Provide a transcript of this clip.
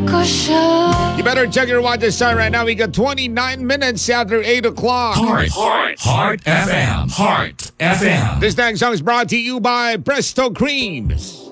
You better check your watch this time right now. We got 29 minutes after 8 o'clock. Heart FM. Heart FM. This next song is brought to you by Presto Creams.